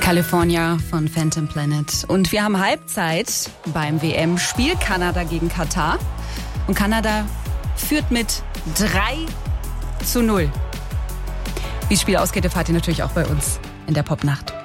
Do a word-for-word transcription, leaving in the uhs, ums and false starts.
California von Phantom Planet. Und wir haben Halbzeit beim W M-Spiel Kanada gegen Katar. Und Kanada führt mit drei zu null. Wie das Spiel ausgeht, erfahrt ihr natürlich auch bei uns in der Popnacht.